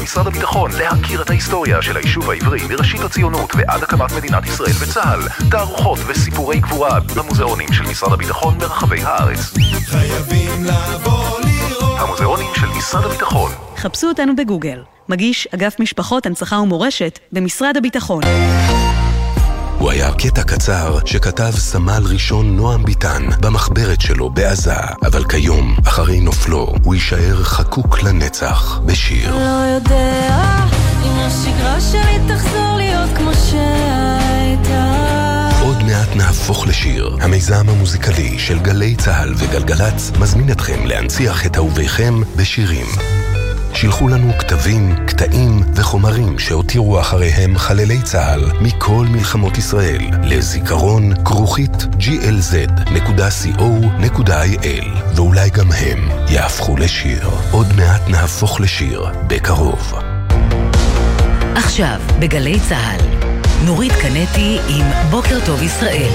משרד הביטחון להכיר את ההיסטוריה של היישוב העברי מראשית הציונות ועד הקמת מדינת ישראל וצה"ל. תערוכות וסיפורי גבורה במוזיאונים של משרד הביטחון ברחבי הארץ. חייבים לבוא לראות. המוזיאונים של משרד הביטחון. חפשו אותנו בגוגל. מגיש אגף משפחות, הנצחה ומורשת במשרד הביטחון. הוא היה קטע קצר שכתב סמל ראשון נועם ביטן במחברת שלו בעזה, אבל כיום, אחרי נופלו, הוא יישאר חקוק לנצח בשיר. לא יודע אם השגרה שלי תחזור להיות כמו שהייתה. עוד מעט נהפוך לשיר. המיזם המוזיקלי של גלי צהל וגלגלץ מזמין אתכם להנציח את אהוביכם בשירים. שילחו לנו כתבים, קטעים וחומרים שהותירו אחריהם חללי צהל מכל מלחמות ישראל לזיכרון glz.co.il, ואולי גם הם יהפכו לשיר. עוד מעט נהפוך לשיר בקרוב. עכשיו בגלי צהל נורית קנטי עם בוקר טוב ישראל.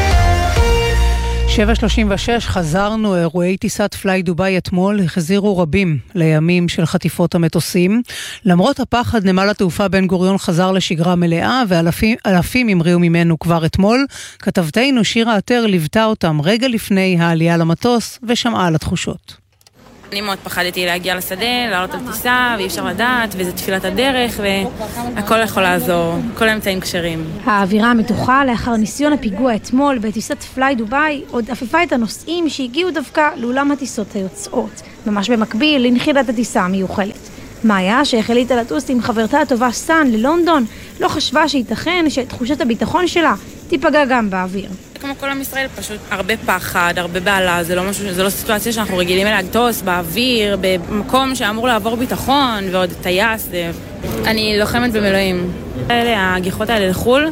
7:36 חזרנו. אירועי טיסת פליי דוביי אתמול החזירו רבים לימים של חטיפות המטוסים. למרות הפחד, נמל התעופה בן גוריון חזר לשגרה מלאה, ואלפים המריאו ממנו כבר אתמול. כתבתנו שירה עטר ליוותה אותם רגע לפני העלייה למטוס ושמעה על התחושות. אני מאוד פחדתי להגיע לשדה, לעלות על טיסה, ואי אפשר לדעת, וזה תפילת הדרך, והכל יכול לעזור, כל האמצעים כשרים. האווירה המתוחה לאחר ניסיון הפיגוע אתמול בטיסת פליי דוביי עוד אפפה את הנוסעים שהגיעו דווקא לאולם הטיסות היוצאות, ממש במקביל לנחיתת הטיסה המיוחלת. מאיה, שהחליטה לטוס עם חברתה הטובה סן ללונדון, לא חשבה שייתכן שתחושת הביטחון שלה תיפגע גם באוויר. כמו כל עם ישראל, פשוט הרבה פחד, הרבה בעלה, זה לא סיטואציה שאנחנו רגילים אליה, לטוס באוויר, במקום שאמור לעבור ביטחון, ועוד טייס. אני לוחמת במילואים. הגיחות האלה לחול,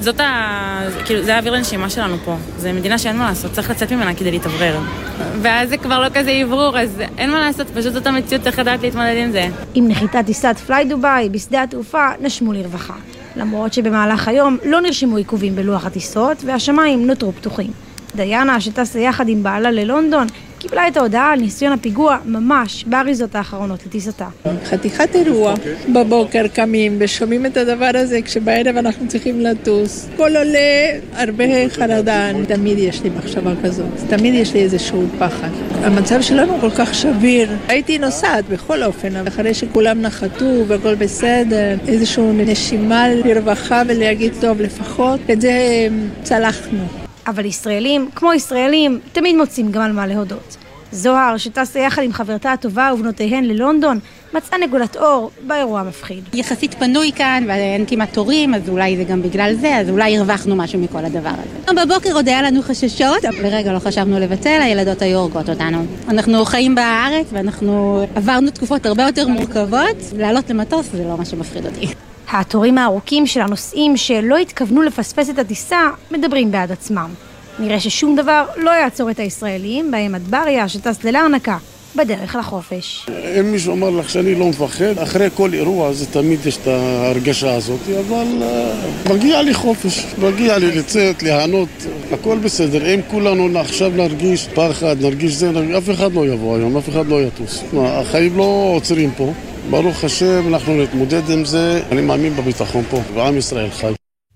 זה האוויר לנשימה שלנו פה. זה מדינה שאין מה לעשות, צריך לצאת ממנה כדי להתאוורר. ואז זה כבר לא כזה עברור, אז אין מה לעשות, פשוט זאת המציאות, צריך לדעת להתמודד עם זה. עם נחיתת טיסת פליי דוביי בשדה התעופה נשמו לרווחה. למרות שבמהלך היום לא נרשמו עיכובים בלוח הטיסות והשמיים נותרו פתוחים. דיינה, שטסה יחד עם בעלה ללונדון, קיבלה את ההודעה על ניסיון הפיגוע ממש באריזות האחרונות לטיסתה. חתיכת אירוע. בבוקר קמים ושומעים את הדבר הזה כשבערב אנחנו צריכים לטוס. כל עולה הרבה חרדה. תמיד יש לי מחשבה כזאת. תמיד יש לי איזשהו פחד. המצב שלנו כל כך שביר. הייתי נוסעת בכל אופן, אחרי שכולם נחתו והכל בסדר. איזשהו נשימה לרווחה ולהגיד טוב, לפחות את זה צלחנו. אבל ישראלים, כמו ישראלים, תמיד מוצאים גם על מה להודות. זוהר, שטסה יחד עם חברתה הטובה ובנותיהן ללונדון, מצאה נקודת אור באירוע המפחיד. יחסית פנוי כאן, ואין כמעט תורים, אז אולי זה גם בגלל זה, אז אולי הרווחנו משהו מכל הדבר הזה. בבוקר עוד היה לנו חששות, אבל לרגע לא חשבנו לבטל, הילדות היו הורגות אותנו. אנחנו חיים בארץ, ואנחנו עברנו תקופות הרבה יותר מורכבות, לעלות למטוס זה לא מה שמפחיד אותי. התורים הארוכים של הנוסעים שלא התכוונו לפספס את הטיסה מדברים בעד עצמם. נראה ששום דבר לא יעצור את הישראלים, בהם אדבריה שטס ללרנקה בדרך לחופש. אם מישהו אמר לך שאני לא מפחד, אחרי כל אירוע זה תמיד יש את ההרגשה הזאת, אבל מגיע לי חופש, מגיע לי לצאת, להענות, הכל בסדר. אם כולנו עכשיו נרגיש פחד, נרגיש זה, אף אחד לא יבוא היום, אף אחד לא יטוס. החיים לא עוצרים פה. ברוך השם, אנחנו נתמודד עם זה. אני מאמין בביטחון פה, ועם ישראל חי.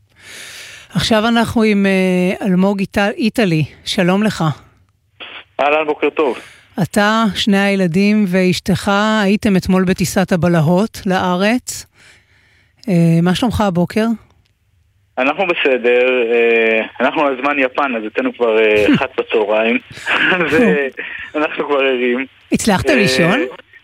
עכשיו אנחנו עם אלמוג איטלי. שלום לך. אהלן, בוקר טוב. אתה, שני הילדים ואשתך, הייתם אתמול בטיסת הבלהות לארץ. מה שלומך הבוקר? אנחנו בסדר. אנחנו על זמן יפן, אז אתנו כבר 1 בצהריים. ואנחנו כבר ערים. הצלחת לישון?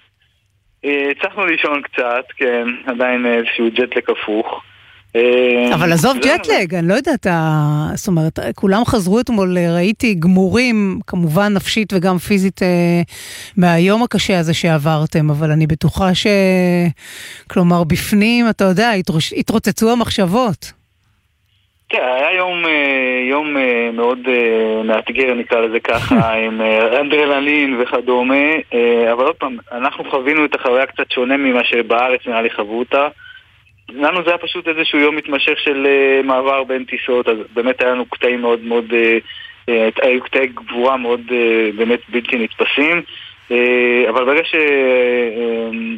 הצלחנו לישון קצת, כן, עדיין איזשהו ג'טלג הפוך. אבל עזוב ג'טלג, אני לא יודעת, זאת אומרת, כולם חזרו אתמול, ראיתי גמורים, כמובן נפשית וגם פיזית, מהיום הקשה הזה שעברתם, אבל אני בטוחה כלומר, בפנים, אתה יודע, התרוצצו המחשבות. כן, היה יום מאוד מאתגר, נקרא לזה ככה, עם אנדרנלין וכדומה, אבל עוד פעם, אנחנו חווינו את החוויה קצת שונה ממה שבארץ נראה לי חוו אותה. לנו זה היה פשוט איזשהו יום מתמשך של מעבר בין טיסות, אז באמת היה לנו קטעים מאוד מאוד, היו קטעי גבורה מאוד באמת בלתי נתפסים, אבל ברגע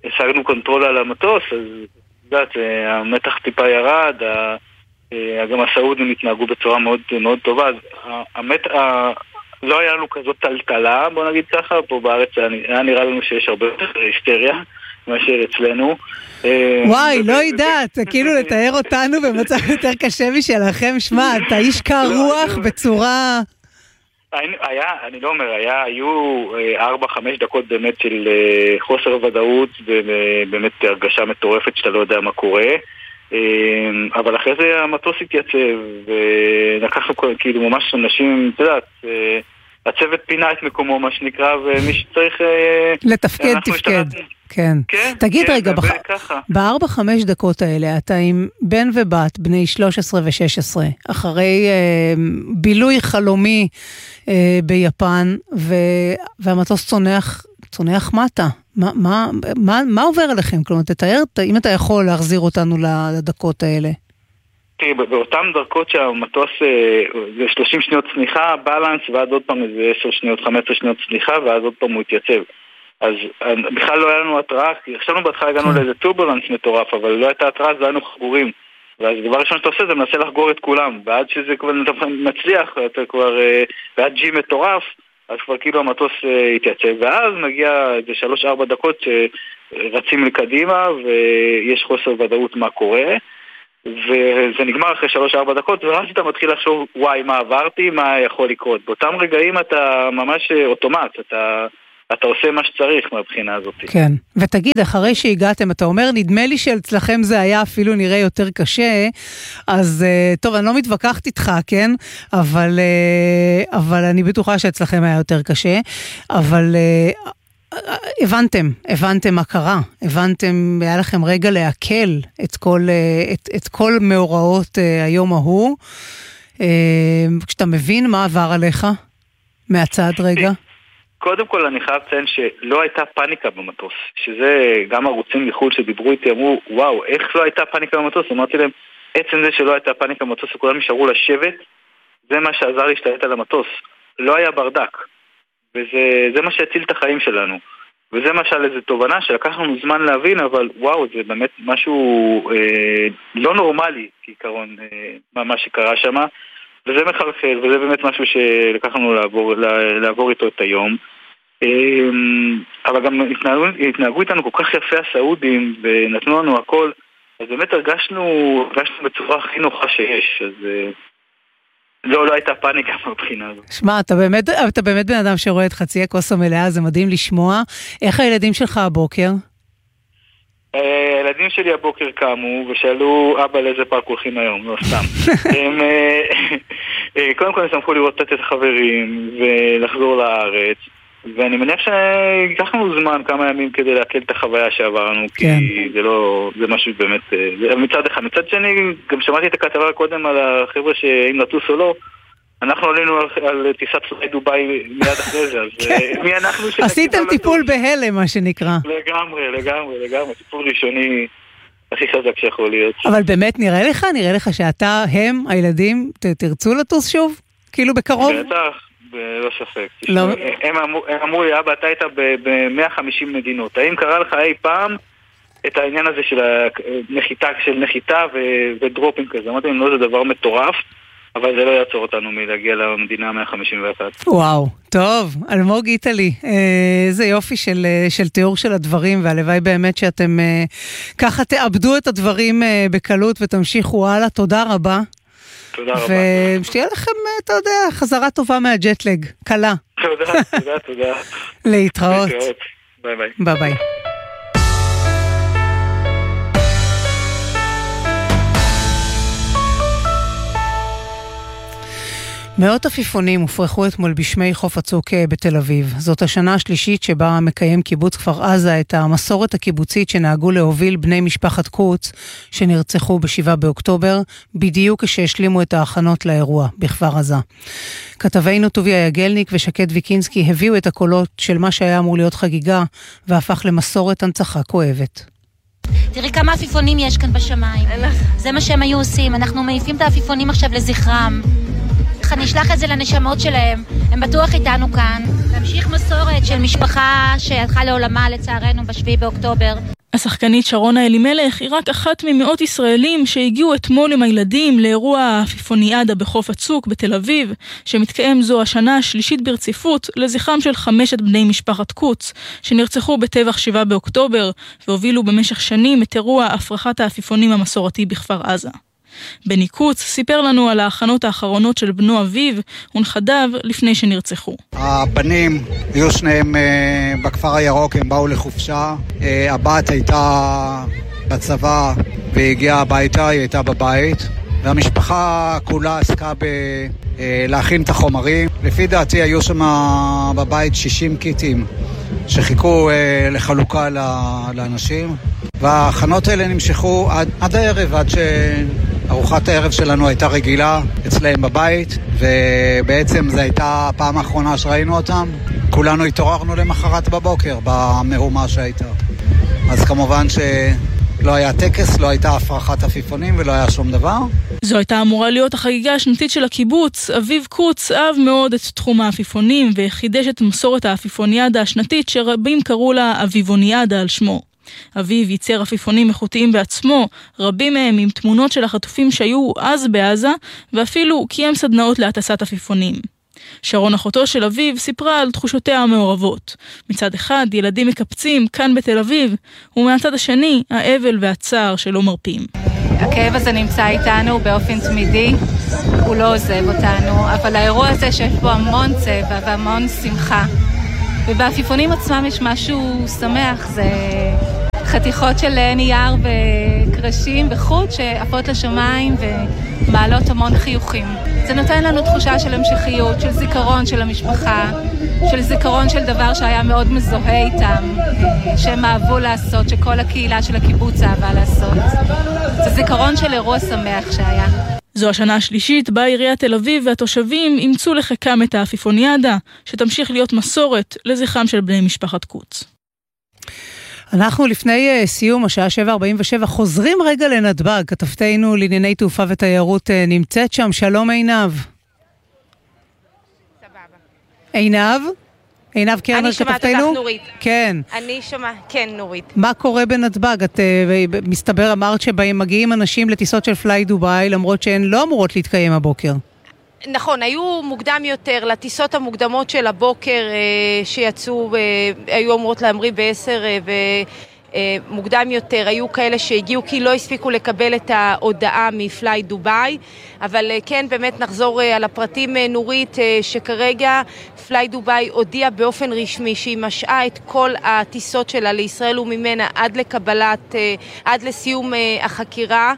השגנו קונטרול על המטוס, אז יודעת, המתח טיפה ירד, גם הסעודים התנהגו בצורה מאוד, מאוד טובה, אז לא היה לנו כזאת טלטלה, בוא נגיד ככה, פה בארץ היה נראה לנו שיש הרבה יותר היסטריה מאשר אצלנו. וואי, לא יודעת, כאילו לתאר אותנו במצב יותר קשה משלכם, שמע, אתה איש קר רוח בצורה... אני לא אומר, היו 4-5 דקות באמת של חוסר ודאות ובאמת הרגשה מטורפת שאתה לא יודע מה קורה, אבל אחרי זה המטוס התייצב ולקחנו כאילו ממש אנשים, אתה יודעת, הצוות פינה את מקומו מה שנקרא, ומי שצריך לתפקד תפקד. כן. תגיד רגע, ב4-5 דקות האלה אתה עם בן ובת בני 13 ו-16 אחרי בילוי חלומי ביפן, והמטוס צונח מטה. מה עובר עליכם? כלומר, תתאר, אם אתה יכול להחזיר אותנו לדקות האלה. באותן דרכות שהמטוס זה 30 שניות צניחה, בלנס, ועד עוד פעם איזה 10 שניות, 15 שניות צניחה, ואז עוד פעם הוא התייצב. אז בכלל לא היה לנו התראה, חשבנו בהתחלה הגענו לאיזה טורבולנס מטורף, אבל לא הייתה התראה, אז היינו חגורים. ואז דבר ראשון שאתה עושה זה מנסה לחגור את כולם, ועד שזה כבר מצליח, אתה כבר, ועד ג'י מטורף, אז כבר כאילו המטוס התייצב, ואז מגיע איזה 3-4 דקות שרצים לקדימה, ויש חוסר ודאות מה קורה, וזה נגמר אחרי 3-4 דקות, ואז אתה מתחיל לחשוב, וואי, מה עברתי, מה יכול לקרות. באותם רגעים אתה ממש אוטומט, אתה עושה מה שצריך מהבחינה הזאת. כן, ותגיד, אחרי שהגעתם, אתה אומר, נדמה לי שאצלכם זה היה אפילו נראה יותר קשה, אז טוב, אני לא מתווכחת איתך, כן? אבל אני בטוחה שאצלכם היה יותר קשה, אבל הבנתם מה קרה, היה לכם רגע להקל את כל מאורעות היום ההוא, כשאתה מבין מה עבר עליך מהצד רגע? קודם כל אני חייב לציין שלא הייתה פאניקה במטוס, שזה גם ערוצים מחול שדיברו איתי, אמרו, וואו, איך לא הייתה פאניקה במטוס? אמרתי להם, עצם זה שלא הייתה פאניקה במטוס, וכולם נשארו לשבת, זה מה שעזר להשתלט על המטוס. לא היה ברדק, וזה מה שהציל את החיים שלנו. וזה משל איזו תובנה שלקח לנו זמן להבין, אבל וואו, זה באמת משהו לא נורמלי, כעיקרון, מה שקרה שם. וזה מחלחל, וזה באמת משהו שלקח לנו לעבור איתו את היום. אבל גם התנהגו איתנו כל כך יפה הסעודים, ונתנו לנו הכל, אז באמת הרגשנו בצורה הכי נוחה שיש, אז לא הייתה פאניקה מבחינה הזאת. שמע, אתה באמת בן אדם שרואה את חצי הכוס המלאה, זה מדהים לשמוע. איך הילדים שלך הבוקר? הילדים שלי הבוקר קמו ושאלו, אבא, לאיזה פארק הולכים היום? לא סתם. קודם כל הם שמחו לראות את החברים ולחזור לארץ, ואני מניח שיקח לנו זמן, כמה ימים כדי להקל את החוויה שעברנו, כי זה משהו באמת, מצד אחד. מצד שני, גם שמעתי את הכתבה קודם על החבר'ה שאם נטוס או לא, אנחנו עלינו על טיסת פליי דובאי מיד אחרי זה, אז מי אנחנו שנגיד... עשיתם טיפול בהלם, מה שנקרא. לגמרי, טיפול ראשוני הכי חזק שיכול להיות. אבל באמת נראה לך שאתה, הילדים, תרצו לטוס שוב? כאילו בקרוב? בטח, לא ספק. הם אמרו לי, אבא, אתה היית ב-150 מדינות. האם קרה לך אי פעם את העניין הזה של נחיתה ודרופים כזה? אמרתי להם, לא, זה דבר מטורף. אבל זה לא יעצור אותנו מלהגיע למדינה 151. וואו, טוב, אלמוג איטלי, איזה יופי של תיאור של הדברים, והלוואי באמת שאתם ככה תאבדו את הדברים בקלות ותמשיכו הלאה. תודה רבה. תודה רבה. ושתהיה לכם, אתה יודע, חזרה טובה מהג'טלג, קלה. תודה. להתראות. ביי. ביי. מאות עפיפונים הופרחו אתמול בשמי חוף הצוק בתל אביב. זאת השנה השלישית שבה מקיים קיבוץ כפר עזה את המסורת הקיבוצית שנהגו להוביל בני משפחת קוץ שנרצחו ב7 באוקטובר, בדיוק כשהשלימו את ההכנות לאירוע בכפר עזה. כתבינו טוביה יגלניק ושקד ויקינסקי הביאו את הקולות של מה שהיה אמור להיות חגיגה והפך למסורת הנצחה כואבת. תראי כמה עפיפונים יש כאן בשמיים. זה מה שהם היו עושים, אנחנו מעיפים את העפיפונים עכשיו לזכרם. אני אשלח את זה לנשמות שלהם, הם בטוח איתנו כאן. להמשיך מסורת של משפחה שהלכה לעולמה לצערנו ב7 באוקטובר. השחקנית שרונה אלימלך היא רק אחת ממאות ישראלים שהגיעו אתמול עם הילדים לאירוע האפיפוניאדה בחוף הצוק בתל אביב, שמתקיים זו השנה השלישית ברציפות לזכרם של 5 בני משפחת קוץ, שנרצחו בטבח 7 באוקטובר, והובילו במשך שנים את אירוע הפרחת האפיפונים המסורתי בכפר עזה. בני קוץ סיפר לנו על ההכנות האחרונות של בנו אביו ונכדיו לפני שנרצחו. הבנים היו שניהם בכפר הירוק, הם באו לחופשה. הבת הייתה בצבא והגיעה הביתה, היא הייתה בבית, והמשפחה כולה עסקה להכין את החומרים. לפי דעתי היו שם בבית 60 קיטים שחיכו לחלוקה לאנשים, וההכנות האלה נמשכו עד הערב, עד ארוחת הערב שלנו הייתה רגילה אצלהם בבית, ובעצם זו הייתה הפעם האחרונה שראינו אותם. כולנו התעוררנו למחרת בבוקר במהומה שהייתה. אז כמובן שלא היה טקס, לא הייתה הפרחת עפיפונים ולא היה שום דבר. זו הייתה אמורה להיות החגיגה השנתית של הקיבוץ. אביב קוץ אהב מאוד את תחום העפיפונים וחידש את מסורת העפיפוניאדה השנתית שרבים קראו לה אביבוניאדה על שמו. אביב ייצר עפיפונים איכותיים בעצמו, רבים מהם עם תמונות של החטופים שהיו אז בעזה, ואפילו קיים סדנאות להטסת עפיפונים. שרון אחותו של אביב סיפרה על תחושותיה המעורבות. מצד אחד ילדים מקפצים כאן בתל אביב, ומהצד השני האבל והצער שלא מרפים. הכאב הזה נמצא איתנו באופן תמידי, הוא לא עוזב אותנו, אבל האירוע הזה שיש בו המון צבע והמון שמחה, ובעפיפונים עצמם יש משהו שמח, זה חתיכות של נייר וקרשים וחוט שעפות לשמיים ומעלות המון חיוכים. זה נותן לנו תחושה של המשכיות, של זיכרון של המשפחה, של זיכרון של דבר שהיה מאוד מזוהה איתם, שהם אהבו לעשות, שכל הקהילה של הקיבוץ אהבה לעשות. זה זיכרון של אירוע שמח שהיה. זו השנה השלישית בה עיריית תל אביב והתושבים אימצו לחיקם את האפיפוניאדה, שתמשיך להיות מסורת לזכרם של בני משפחת קוץ. אנחנו לפני סיום, השעה 7:47, חוזרים רגע לנתב"ג. כתבתנו לענייני תעופה ותיירות נמצאת שם. שלום עינב. עינב? עינב קרנר כתבתנו? אני שומעת אותך נורית. כן. אני שומעת, כן נורית. מה קורה בנתב"ג? את מסתבר אמרת שבהם מגיעים אנשים לטיסות של פליי דוביי, למרות שהן לא אמורות להתקיים הבוקר. נכון, היו מוקדם יותר, לטיסות המוקדמות של הבוקר שיצאו, היו אמורות להמריא ב-10 מוקדם יותר, היו כאלה שהגיעו כי לא הספיקו לקבל את ההודעה מפליי דוביי, אבל כן באמת נחזור על הפרטים נורית, שכרגע פליי דוביי הודיע באופן רשמי שהיא משעה את כל הטיסות שלה לישראל וממנה עד לסיום החקירה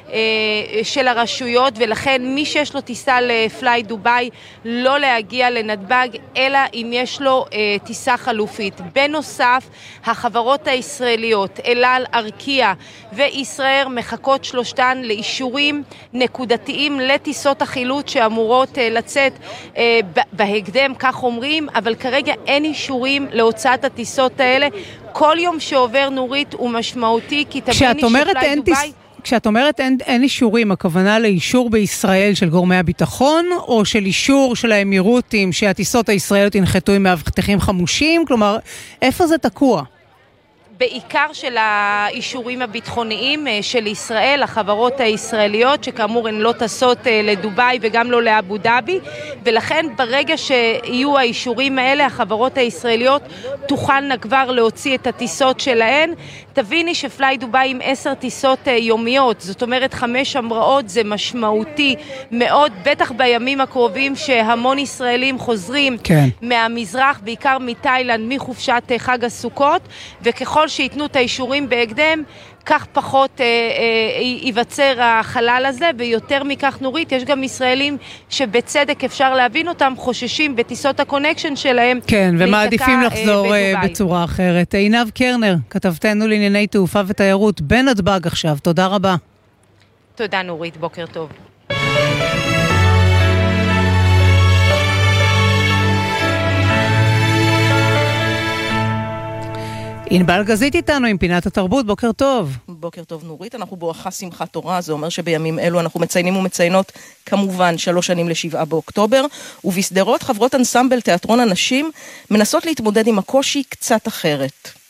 של הרשויות, ולכן מי שיש לו טיסה לפליי דוביי לא להגיע לנתב"ג אלא אם יש לו טיסה חלופית. בנוסף, החברות הישראליות אל על, ארקיע וישראל מחכות שלושתן לאישורים נקודתיים לטיסות החילוץ שאמורות לצאת בהקדם, כך אומרים, אבל כרגע אין אישורים להוצאת הטיסות האלה. כל יום שעובר נורית הוא משמעותי, כי תביני שפליי דוביי... כשאת אומרת אין אישורים, הכוונה לאישור בישראל של גורמי הביטחון, או של אישור של האמירותים שהטיסות הישראליות ינחתו עם מאבטחים חמושים? כלומר, איפה זה תקוע? בעיקר של האישורים הביטחוניים של ישראל, החברות הישראליות, שכאמור הן לא טסות לדוביי וגם לא לאבו דאבי, ולכן ברגע שיהיו האישורים האלה, החברות הישראליות תוכלנה כבר להוציא את הטיסות שלהן. תביני שפליי דוביי עם 10 טיסות יומיות, זאת אומרת 5 המראות, זה משמעותי מאוד, בטח בימים הקרובים שהמון ישראלים חוזרים מהמזרח, בעיקר מתאילנד, מחופשת חג הסוכות, וככל שיתנו את האישורים בהקדם, כך פחות ייווצר החלל הזה, ויותר מכך נורית, יש גם ישראלים שבצדק אפשר להבין אותם, חוששים בטיסות הקונקשן שלהם. כן, ומעדיפים לחזור בצורה אחרת. עינב קרנר, כתבתנו לענייני תעופה ותיירות בנתב"ג עכשיו. תודה רבה. תודה נורית, בוקר טוב. ענבל גזית איתנו עם פינת התרבות, בוקר טוב. בוקר טוב נורית, אנחנו בואכה שמחת תורה, זה אומר שבימים אלו אנחנו מציינים ומציינות כמובן 3 שנים ל7 באוקטובר, ובסדרות חברות אנסמבל תיאטרון הנשים מנסות להתמודד עם הקושי קצת אחרת.